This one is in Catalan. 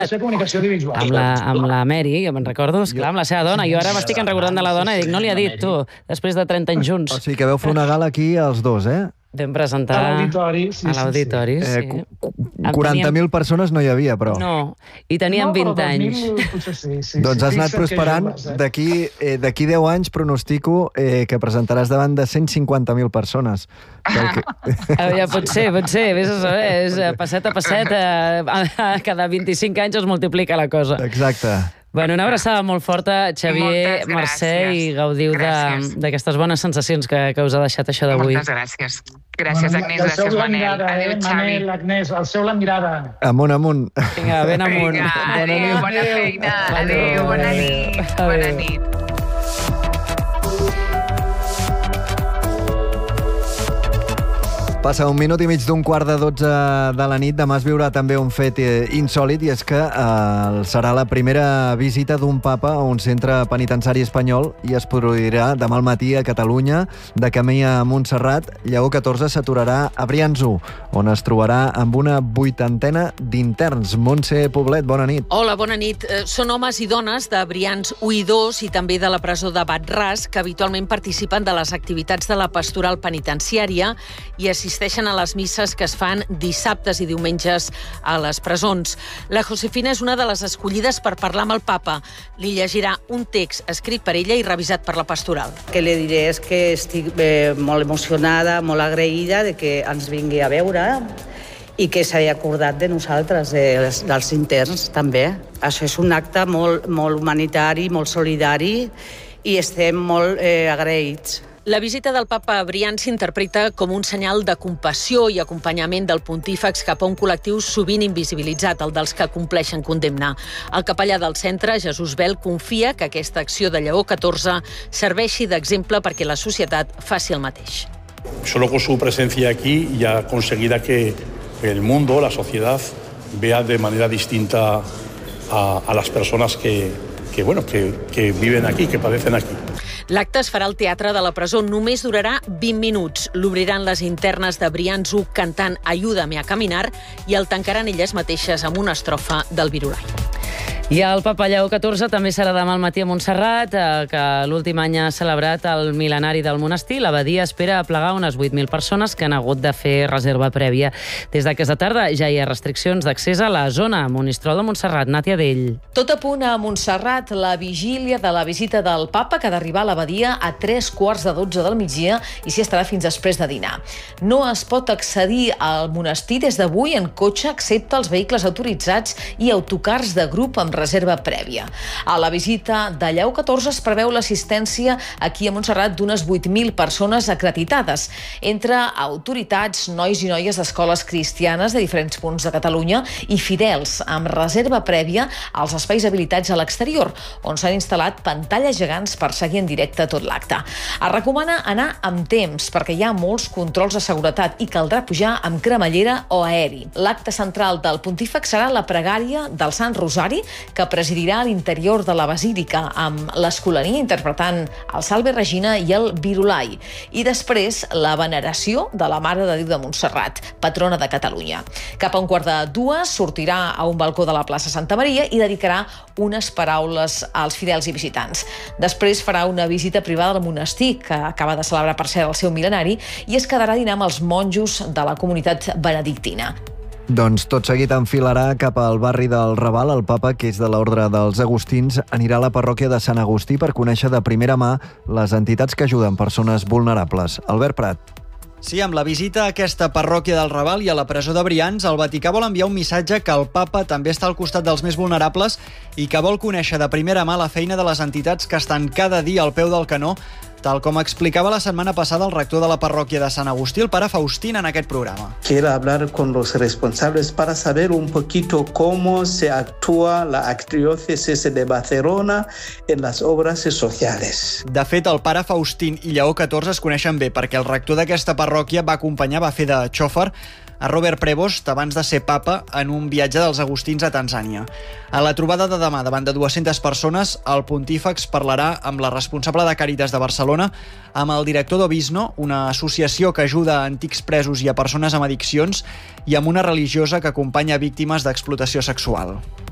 fer comunicació audiovisual. Amb la Mary, jo me'n recordo, esclar, amb la seva dona. Jo ara m'estic recordant de la dona i dic, no li ha dit, tu, després de 30 anys junts. O sigui que veu fer una gala aquí els dos, eh? Vam presentar... A l'auditori, sí. A l'auditori, sí. 40.000 persones no hi havia, però... No, i teníem 20 anys. Sí. Doncs has anat prosperant. D'aquí 10 anys pronostico que presentaràs davant de 150.000 persones. Ja pot ser, vés a saber, és passet a passet, cada 25 anys es multiplica la cosa. Exacte. Bueno, una abraçada molt forta, Xavier, Mercè, i gaudiu d'aquestes bones sensacions que us ha deixat això d'avui. Moltes gràcies. Gràcies, Agnès, gràcies, Manel. Adéu, Xavi. Manel, Agnès, alceu la mirada. Amunt, amunt. Vinga, ben amunt. Adéu, bona feina. Adéu, bona nit. Bona nit. Passa 1 minut i mig d'un 11:15 de la nit. Demà es viurà també un fet insòlit, i és que serà la primera visita d'un papa a un centre penitenciari espanyol i es produirà demà al matí a Catalunya. De camí a Montserrat, Lleó XIV s'aturarà a Brians 1, on es trobarà amb una 80ena d'interns. Montse Poblet, bona nit. Hola, bona nit. Són homes i dones de Brians 1 i 2 i també de la presó de Bat-ras que habitualment participen de les activitats de la pastoral penitenciària i assisteixen a les misses que es fan dissabtes i diumenges a les presons. La Josefina és una de les escollides per parlar amb el papa. Li llegirà un text escrit per ella i revisat per la pastoral. El que li diré és que estic molt emocionada, molt agraïda de que ens vingui a veure i que s'hagi acordat de nosaltres, dels interns també. Això és un acte molt humanitari, molt solidari i estem molt agraïts. La visita del papa a Brians s'interpreta com un senyal de compassió i acompanyament del pontífex cap a un col·lectiu sovint invisibilitzat, el dels que compleixen condemna. El capellà del centre, Jesús Bel, confia que aquesta acció de Lleó XIV serveixi d'exemple perquè la societat faci el mateix. Solo con su presencia aquí ya conseguirá que el mundo, la sociedad, vea de manera distinta a las personas que viven aquí, que padecen aquí. L'acte es farà al Teatre de la Presó. Només durarà 20 minuts. L'obriran les internes de Brians 1 cantant Ayúdame a caminar i el tancaran elles mateixes amb una estrofa del Virulai. I el papa Lleó XIV també serà demà al matí a Montserrat, que l'últim any ha celebrat el mil·lenari del monestir. L'abadia espera aplegar unes 8.000 persones que han hagut de fer reserva prèvia. Des d'aquesta tarda ja hi ha restriccions d'accés a la zona. Monistrol de Montserrat, Nàtia Dell. Tot a punt a Montserrat, la vigília de la visita del papa, que ha d'arribar a l'abadia a 11:45 del migdia i s'hi estarà fins després de dinar. No es pot accedir al monestir des d'avui en cotxe, excepte els vehicles autoritzats i autocars de grup amb reserva prèvia. A la visita de Lleó XIV es preveu l'assistència aquí a Montserrat d'unes 8.000 persones acreditades, entre autoritats, nois i noies d'escoles cristianes de diferents punts de Catalunya i fidels amb reserva prèvia als espais habilitats a l'exterior, on s'han instal·lat pantalles gegants per seguir en directe tot l'acte. Es recomana anar amb temps perquè hi ha molts controls de seguretat i caldrà pujar amb cremallera o aeri. L'acte central del pontífex serà la pregària del Sant Rosari, que presidirà a l'interior de la basílica amb l'Escolania interpretant el Salve Regina i el Virulai. I després la veneració de la Mare de Déu de Montserrat, patrona de Catalunya. Cap a 1:45 sortirà a un balcó de la plaça Santa Maria i dedicarà unes paraules als fidels i visitants. Després farà una visita privada al monestir, que acaba de celebrar per cert el seu mil·lenari, i es quedarà a dinar amb els monjos de la comunitat benedictina. Doncs tot seguit enfilarà cap al barri del Raval. El papa, que és de l'ordre dels agustins, anirà a la parròquia de Sant Agustí per conèixer de primera mà les entitats que ajuden persones vulnerables. Albert Prat. Sí, amb la visita a aquesta parròquia del Raval i a la presó de Brians, el Vaticà vol enviar un missatge que el papa també està al costat dels més vulnerables i que vol conèixer de primera mà la feina de les entitats que estan cada dia al peu del canó, tal com explicava la setmana passada el rector de la parròquia de Sant Agustí, el pare Faustín, en aquest programa. Quiero hablar con los responsables para saber un poquito cómo se actúa la arquidiócesis de Barcelona en las obras sociales. De fet, el pare Faustín i Lleó XIV es coneixen bé perquè el rector d'aquesta parròquia va fer de xòfer a Robert Prevost abans de ser papa en un viatge dels agustins a Tanzània. A la trobada de demà davant de 200 persones, el pontífex parlarà amb la responsable de Càritas de Barcelona, amb el director d'Obisno, una associació que ajuda a antics presos i a persones amb addiccions, i amb una religiosa que acompanya víctimes d'explotació sexual.